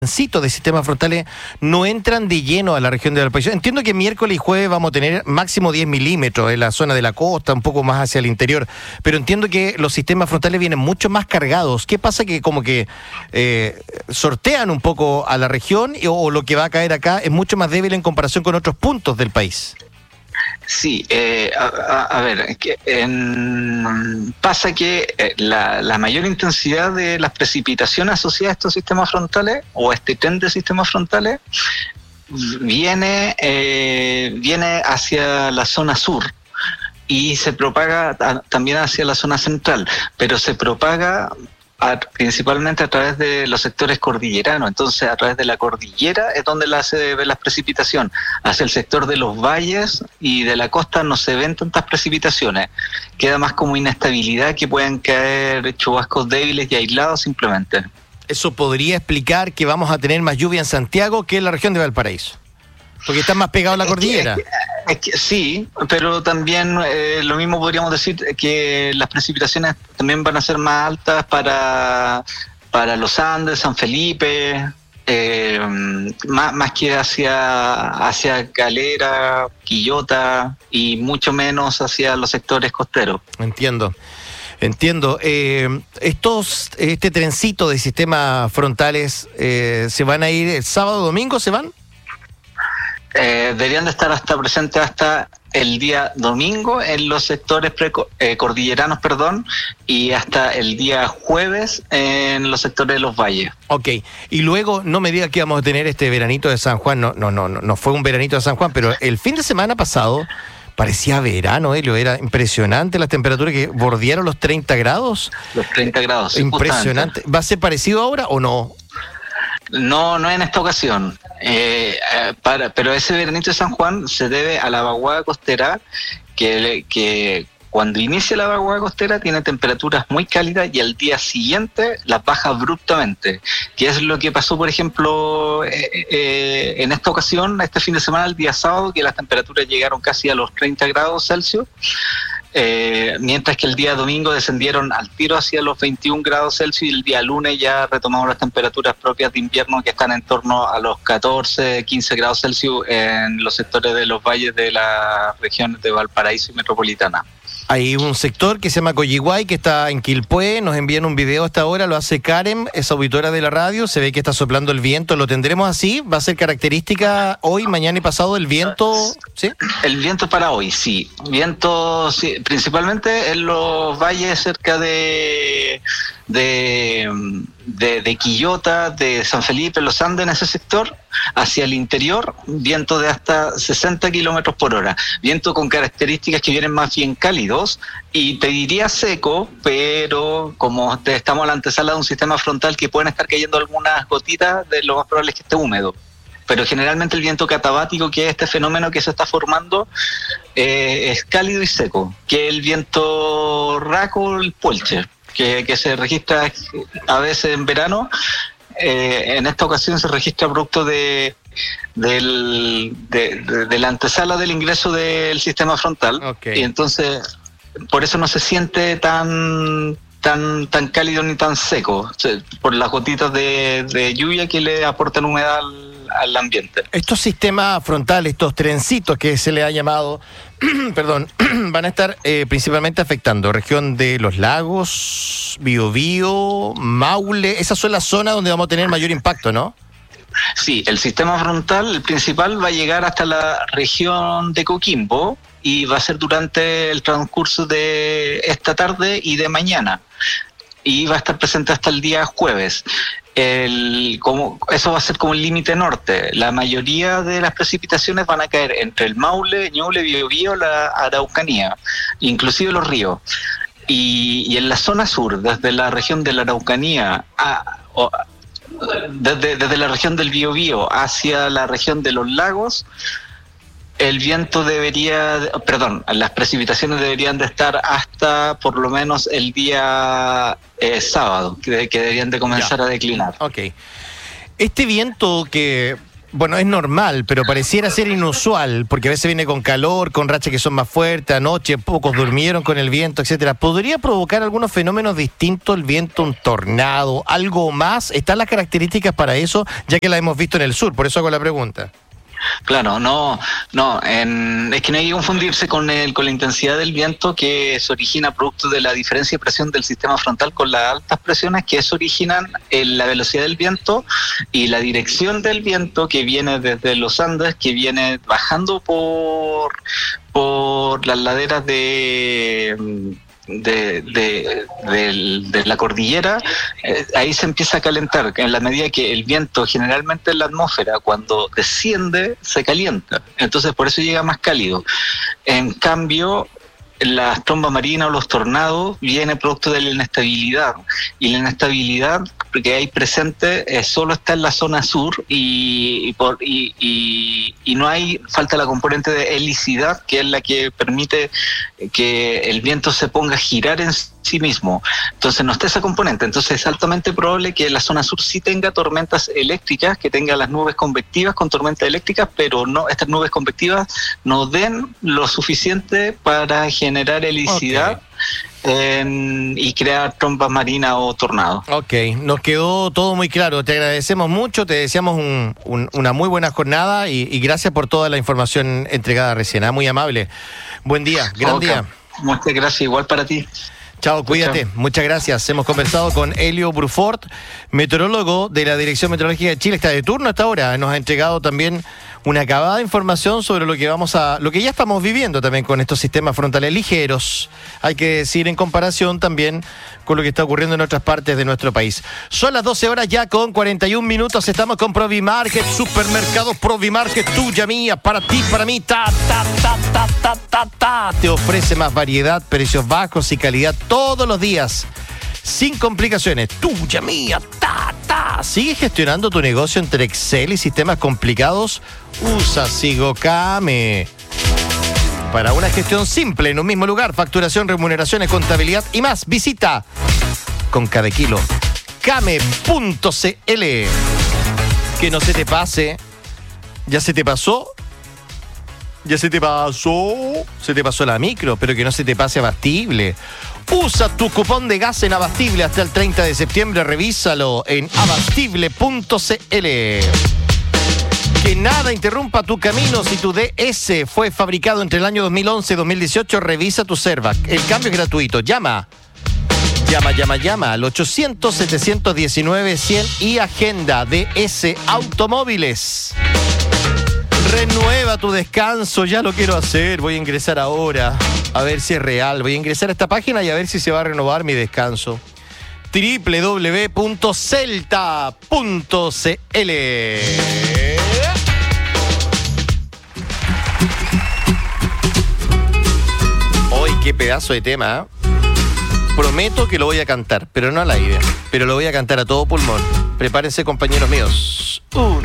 De sistemas frontales no entran de lleno a la región de Valparaíso. Entiendo que miércoles y jueves vamos a tener máximo 10 milímetros en la zona de la costa, un poco más hacia el interior, pero entiendo que los sistemas frontales vienen mucho más cargados. ¿Qué pasa? Que como que sortean un poco a la región o lo que va a caer acá es mucho más débil en comparación con otros puntos del país. Sí, pasa que la mayor intensidad de las precipitaciones asociadas a estos sistemas frontales o a este tren de sistemas frontales viene hacia la zona sur y se propaga también hacia la zona central, pero se propaga principalmente a través de los sectores cordilleranos. Entonces, a través de la cordillera es donde se ve la precipitación. Hacia el sector de los valles y de la costa no se ven tantas precipitaciones. Queda más como inestabilidad, que pueden caer chubascos débiles y aislados simplemente. ¿Eso podría explicar que vamos a tener más lluvia en Santiago que en la región de Valparaíso? Porque están más pegados a la cordillera. Sí, pero también lo mismo podríamos decir que las precipitaciones también van a ser más altas para los Andes, San Felipe, más que hacia Calera, Quillota y mucho menos hacia los sectores costeros. Entiendo. Este trencito de sistemas frontales ¿se van a ir el sábado, domingo? ¿Se van? Deberían de estar presentes hasta el día domingo en los sectores cordilleranos, y hasta el día jueves en los sectores de los valles. Ok, y luego no me diga que vamos a tener este veranito de San Juan. No fue un veranito de San Juan, pero el fin de semana pasado parecía verano, Helio, era impresionante las temperaturas que bordearon los 30 grados. Los 30 grados, impresionante. Justamente. ¿Va a ser parecido ahora o no? No en esta ocasión. Pero ese veranito de San Juan se debe a la vaguada costera, que cuando inicia la vaguada costera tiene temperaturas muy cálidas y al día siguiente las baja abruptamente, que es lo que pasó, por ejemplo, en esta ocasión, este fin de semana, el día sábado, que las temperaturas llegaron casi a los 30 grados Celsius. Mientras que el día domingo descendieron al tiro hacia los 21 grados Celsius y el día lunes ya retomamos las temperaturas propias de invierno, que están en torno a los 14, 15 grados Celsius en los sectores de los valles de las regiones de Valparaíso y Metropolitana. Hay un sector que se llama Coyihuay, que está en Quilpué, nos envían un video hasta ahora, lo hace Karen, es auditora de la radio, se ve que está soplando el viento, ¿lo tendremos así? ¿Va a ser característica hoy, mañana y pasado el viento? ¿Sí? El viento para hoy, sí. Viento, sí, principalmente en los valles cerca de Quillota, de San Felipe, los Andes, en ese sector, hacia el interior, viento de hasta 60 kilómetros por hora. Viento con características que vienen más bien cálidos y te diría seco, pero como estamos a la antesala de un sistema frontal que pueden estar cayendo algunas gotitas, de lo más probable es que esté húmedo. Pero generalmente el viento catabático, que es este fenómeno que se está formando, es cálido y seco, que el viento raco, el puelche, que se registra a veces en verano. En esta ocasión se registra producto de la antesala del ingreso del sistema frontal. Okay. Y entonces por eso no se siente tan cálido ni tan seco, por las gotitas de lluvia que le aportan humedad al ambiente. Estos sistemas frontales, estos trencitos que se le ha llamado, van a estar principalmente afectando región de los lagos, Biobío, Maule. Esas son las zonas donde vamos a tener mayor impacto, ¿no? Sí, el sistema frontal, el principal, va a llegar hasta la región de Coquimbo y va a ser durante el transcurso de esta tarde y de mañana. Y va a estar presente hasta el día jueves. Eso va a ser como el límite norte. La mayoría de las precipitaciones van a caer entre el Maule, Ñuble, Biobío, la Araucanía, inclusive los ríos. Y en la zona sur, desde la región de la Araucanía, desde la región del Biobío hacia la región de los lagos, el viento las precipitaciones deberían de estar hasta por lo menos el día sábado, que deberían de comenzar a declinar. Ok. Este viento que bueno, es normal, pero pareciera ser inusual, porque a veces viene con calor, con rachas que son más fuertes, anoche pocos durmieron con el viento, etcétera. ¿Podría provocar algunos fenómenos distintos el viento, un tornado, algo más? ¿Están las características para eso, ya que la hemos visto en el sur? Por eso hago la pregunta. Claro, es que no hay que confundirse con la intensidad del viento que se origina producto de la diferencia de presión del sistema frontal con las altas presiones, que eso originan la velocidad del viento y la dirección del viento que viene desde los Andes, que viene bajando por las laderas de la cordillera. Ahí se empieza a calentar, en la medida que el viento generalmente en la atmósfera cuando desciende se calienta, entonces por eso llega más cálido. En cambio, las trombas marinas o los tornados vienen producto de la inestabilidad, y la inestabilidad que hay presente solo está en la zona sur y no falta la componente de helicidad, que es la que permite que el viento se ponga a girar en sí mismo. Entonces no está esa componente, entonces es altamente probable que la zona sur sí tenga tormentas eléctricas, que tenga las nubes convectivas con tormentas eléctricas, pero no, estas nubes convectivas no den lo suficiente para generar helicidad. Okay. Y crear trombas marinas o tornados. Ok, nos quedó todo muy claro. Te agradecemos mucho, te deseamos una muy buena jornada y gracias por toda la información entregada recién. Muy amable. Buen día, gran día. Muchas gracias, igual para ti. Chao, cuídate. Muchas gracias. Hemos conversado con Helio Brufort, meteorólogo de la Dirección Meteorológica de Chile. Está de turno hasta ahora. Nos ha entregado también una acabada información sobre lo que ya estamos viviendo también con estos sistemas frontales ligeros. Hay que decir, en comparación también con lo que está ocurriendo en otras partes de nuestro país. Son las 12 horas ya con 41 minutos. Estamos con Provimarket, supermercados Provimarket, tuya, mía, para ti, para mí. Te ofrece más variedad, precios bajos y calidad todos los días, sin complicaciones. Tuya, mía, ¿Sigues gestionando tu negocio entre Excel y sistemas complicados? Usa Sigocame. Para una gestión simple en un mismo lugar, facturación, remuneraciones, contabilidad y más, visita con cada kilo Came.cl. Que no se te pase. ¿Ya se te pasó? Ya se te pasó la micro, pero que no se te pase Abastible. Usa tu cupón de gas en Abastible hasta el 30 de septiembre, revísalo en abastible.cl. Que nada interrumpa tu camino. Si tu DS fue fabricado entre el año 2011 y 2018, revisa tu Servac. El cambio es gratuito. Llama al 800-719-100 y agenda DS Automóviles. Renueva tu descanso, ya lo quiero hacer. Voy a ingresar ahora a ver si es real. Voy a ingresar a esta página y a ver si se va a renovar mi descanso. www.celta.cl. Hoy qué pedazo de tema, ¿eh? Prometo que lo voy a cantar, pero no al aire. Pero lo voy a cantar a todo pulmón. Prepárense, compañeros míos.